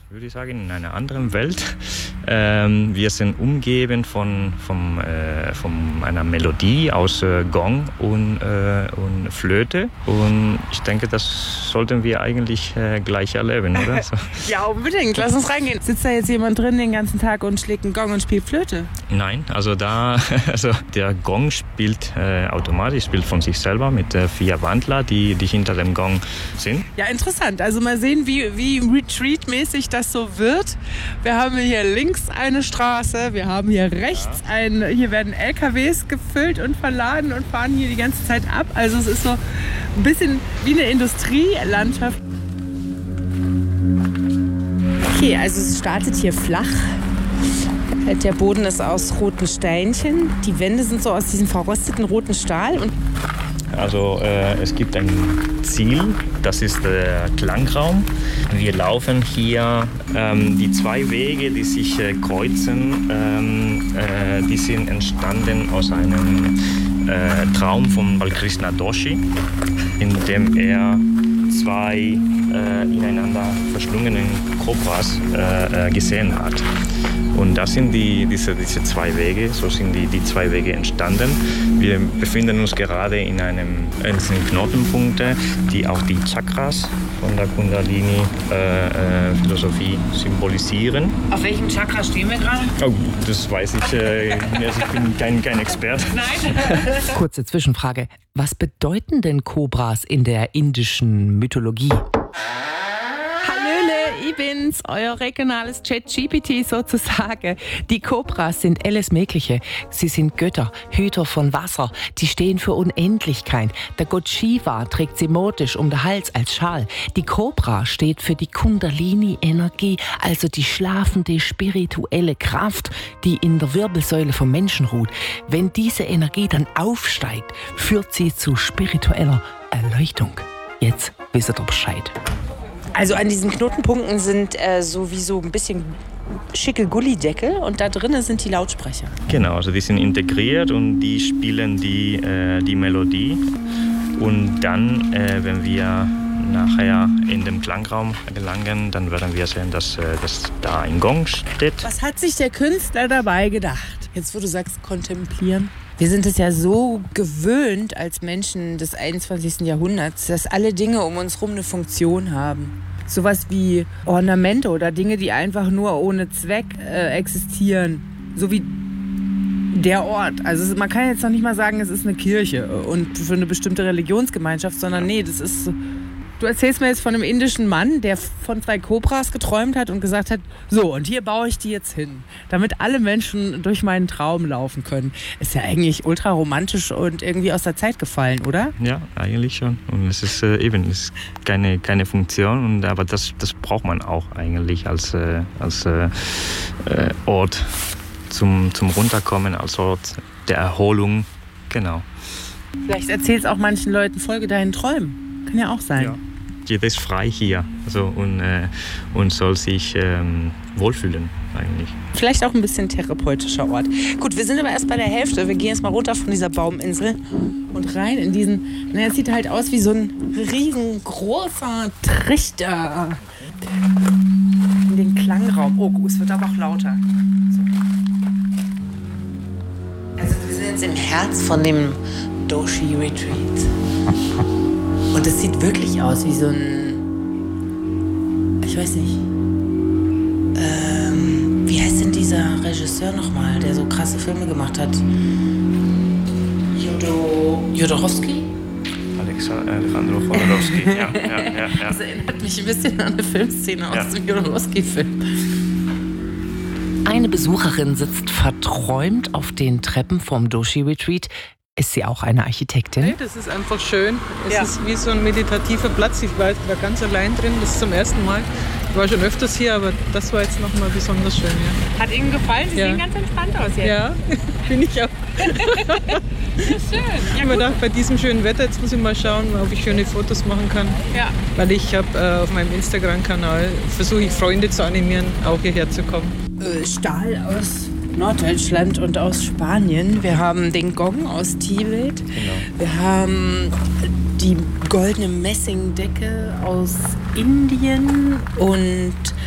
würde ich sagen, in einer anderen Welt. Wir sind umgeben von einer Melodie aus Gong und Flöte. Und ich denke, das sollten wir eigentlich gleich erleben, oder? So. Ja, unbedingt. Lass uns reingehen. Sitzt da jetzt jemand drin den ganzen Tag und schlägt einen Gong und spielt Flöte? Nein, also der Gong spielt automatisch, spielt von sich selber mit 4 Wandler, die hinter dem Gong sind. Ja, interessant. Also mal sehen, wie Retreat-mäßig das so wird. Wir haben hier links eine Straße, wir haben hier rechts hier werden LKWs gefüllt und verladen und fahren hier die ganze Zeit ab. Also es ist so ein bisschen wie eine Industrielandschaft. Okay, also es startet hier flach. Der Boden ist aus roten Steinchen. Die Wände sind so aus diesem verrosteten roten Stahl. Also es gibt ein Ziel, das ist der Klangraum. Wir laufen hier die 2 Wege, die sich kreuzen, die sind entstanden aus einem Traum von Balkrishna Doshi, in dem er 2 ineinander verschlungenen Kobras gesehen hat. Und das sind diese 2 Wege, so sind die 2 Wege entstanden. Wir befinden uns gerade in einem Knotenpunkte, die auch die Chakras von der Kundalini-Philosophie symbolisieren. Auf welchem Chakra stehen wir gerade? Oh, das weiß ich. Also ich bin kein Experte. Nein. Kurze Zwischenfrage. Was bedeuten denn Kobras in der indischen Mythologie? Ich bin's, euer regionales ChatGPT sozusagen. Die Kobras sind alles Mögliche. Sie sind Götter, Hüter von Wasser. Die stehen für Unendlichkeit. Der Gott Shiva trägt sie modisch um den Hals als Schal. Die Kobra steht für die Kundalini-Energie, also die schlafende spirituelle Kraft, die in der Wirbelsäule vom Menschen ruht. Wenn diese Energie dann aufsteigt, führt sie zu spiritueller Erleuchtung. Jetzt wisst ihr Bescheid. Also an diesen Knotenpunkten sind sowieso ein bisschen schicke Gullideckel und da drinnen sind die Lautsprecher. Genau, also die sind integriert und die spielen die Melodie. Und dann, wenn wir nachher in den Klangraum gelangen, dann werden wir sehen, dass da ein Gong steht. Was hat sich der Künstler dabei gedacht? Jetzt, wo du sagst, kontemplieren. Wir sind es ja so gewöhnt als Menschen des 21. Jahrhunderts, dass alle Dinge um uns herum eine Funktion haben. Sowas wie Ornamente oder Dinge, die einfach nur ohne Zweck existieren. So wie der Ort. Also man kann jetzt noch nicht mal sagen, es ist eine Kirche und für eine bestimmte Religionsgemeinschaft, sondern nee, das ist... Du erzählst mir jetzt von einem indischen Mann, der von 2 Kobras geträumt hat und gesagt hat, so, und hier baue ich die jetzt hin, damit alle Menschen durch meinen Traum laufen können. Ist ja eigentlich ultra romantisch und irgendwie aus der Zeit gefallen, oder? Ja, eigentlich schon. Und es ist es ist keine Funktion, aber das braucht man auch eigentlich als Ort zum Runterkommen, als Ort der Erholung. Genau. Vielleicht erzählst auch manchen Leuten, folge deinen Träumen. Kann ja auch sein. Ja. Jeder ist frei hier und soll sich wohlfühlen eigentlich. Vielleicht auch ein bisschen therapeutischer Ort. Gut, wir sind aber erst bei der Hälfte. Wir gehen jetzt mal runter von dieser Bauminsel und rein in diesen... es sieht halt aus wie so ein riesengroßer Trichter. In den Klangraum. Oh, es wird aber auch lauter. Also wir sind jetzt im Herz von dem Doshi Retreat. Und es sieht wirklich aus wie so ein, ich weiß nicht, wie heißt denn dieser Regisseur nochmal, der so krasse Filme gemacht hat? Jodorowsky? Alejandro Jodorowsky, ja. Das erinnert mich ein bisschen an eine Filmszene aus dem Jodorowsky-Film. Eine Besucherin sitzt verträumt auf den Treppen vom Doshi Retreat. Ist sie auch eine Architektin? Nee, das ist einfach schön. Es ist wie so ein meditativer Platz. Ich war ganz allein drin, das ist zum ersten Mal. Ich war schon öfters hier, aber das war jetzt nochmal besonders schön. Ja. Hat Ihnen gefallen? Sie sehen ganz entspannt aus jetzt. Ja, bin ich auch. Ja, schön. Ich habe gedacht, bei diesem schönen Wetter, jetzt muss ich mal schauen, ob ich schöne Fotos machen kann. Ja. Weil ich habe auf meinem Instagram-Kanal, versuche ich Freunde zu animieren, auch hierher zu kommen. Stahl aus Norddeutschland und aus Spanien. Wir haben den Gong aus Tibet. Genau. Wir haben die goldene Messingdecke aus Indien und